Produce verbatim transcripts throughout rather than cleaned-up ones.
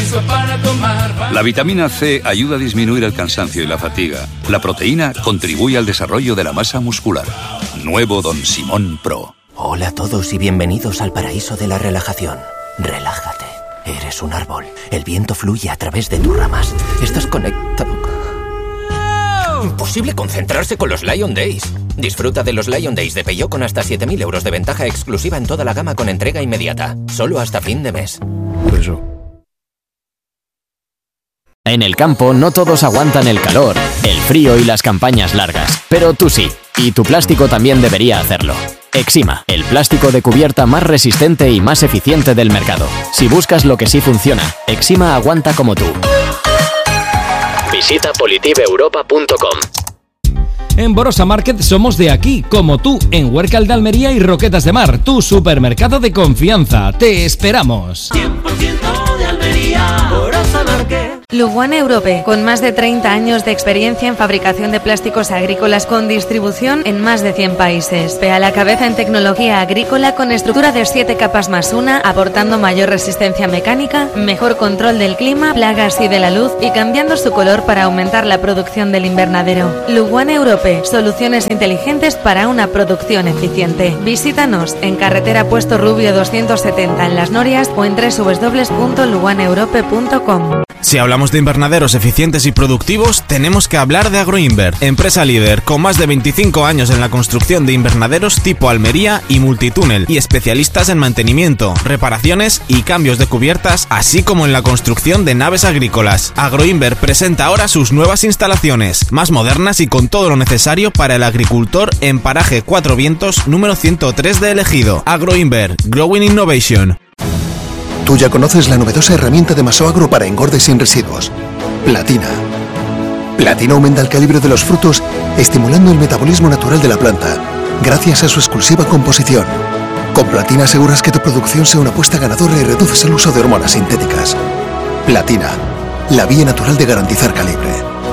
listo para tomar. La vitamina C ayuda a disminuir el cansancio y la fatiga. La proteína contribuye al desarrollo de la masa muscular. Nuevo Don Simón Pro. Hola a todos y bienvenidos al paraíso de la relajación. Relájate. Eres un árbol. El viento fluye a través de tus ramas. Estás conectado. Imposible concentrarse con los Lion Days. Disfruta de los Lion Days de Peugeot con hasta siete mil euros de ventaja exclusiva en toda la gama con entrega inmediata. Solo hasta fin de mes. Eso. En el campo no todos aguantan el calor, el frío y las campañas largas. Pero tú sí. Y tu plástico también debería hacerlo. Exima, el plástico de cubierta más resistente y más eficiente del mercado. Si buscas lo que sí funciona, Exima aguanta como tú. Visita politive europa punto com. En Borosa Market somos de aquí, como tú, en Huércal de Almería y Roquetas de Mar, tu supermercado de confianza. ¡Te esperamos! cien por ciento de Almería, Borosa Market. Luguan Europe, con más de treinta años de experiencia en fabricación de plásticos agrícolas con distribución en más de cien países. Ve a la cabeza en tecnología agrícola con estructura de siete capas más una, aportando mayor resistencia mecánica, mejor control del clima, plagas y de la luz y cambiando su color para aumentar la producción del invernadero. Luguan Europe, soluciones inteligentes para una producción eficiente. Visítanos en carretera Puesto Rubio doscientos setenta en Las Norias o en doble u doble u doble u punto luguan europe punto com. Si hablamos de invernaderos eficientes y productivos, tenemos que hablar de Agroinver, empresa líder con más de veinticinco años en la construcción de invernaderos tipo Almería y multitúnel y especialistas en mantenimiento, reparaciones y cambios de cubiertas, así como en la construcción de naves agrícolas. Agroinver presenta ahora sus nuevas instalaciones, más modernas y con todo lo necesario para el agricultor en Paraje Cuatro Vientos número ciento tres de El Ejido. Agroinver, Growing Innovation. Tú ya conoces la novedosa herramienta de Masoagro para engorde sin residuos. Platina. Platina aumenta el calibre de los frutos, estimulando el metabolismo natural de la planta, gracias a su exclusiva composición. Con Platina aseguras que tu producción sea una apuesta ganadora y reduces el uso de hormonas sintéticas. Platina, la vía natural de garantizar calibre.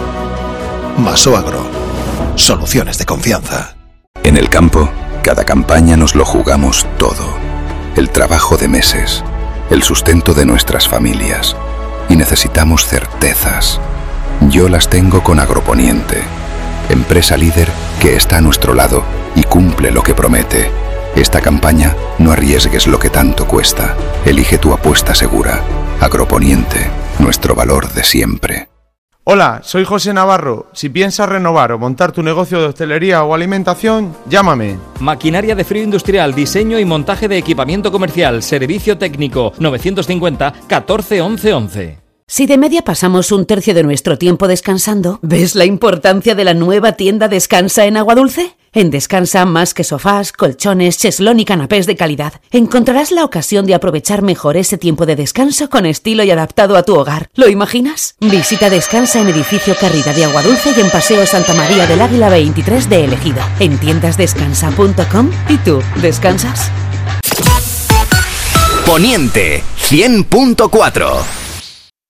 Masoagro. Soluciones de confianza. En el campo, cada campaña nos lo jugamos todo. El trabajo de meses. El sustento de nuestras familias. Y necesitamos certezas. Yo las tengo con Agroponiente, empresa líder que está a nuestro lado y cumple lo que promete. Esta campaña no arriesgues lo que tanto cuesta. Elige tu apuesta segura. Agroponiente, nuestro valor de siempre. Hola, soy José Navarro. Si piensas renovar o montar tu negocio de hostelería o alimentación, llámame. Maquinaria de frío industrial, diseño y montaje de equipamiento comercial, servicio técnico, novecientos cincuenta catorce once once. Si de media pasamos un tercio de nuestro tiempo descansando, ¿ves la importancia de la nueva tienda Descansa en Aguadulce? En Descansa, más que sofás, colchones, cheslón y canapés de calidad, encontrarás la ocasión de aprovechar mejor ese tiempo de descanso con estilo y adaptado a tu hogar. ¿Lo imaginas? Visita Descansa en Edificio Carrida de Aguadulce y en Paseo Santa María del Águila veintitrés de El Ejido. En tiendas descansa punto com. ¿Y tú, descansas? Poniente cien punto cuatro.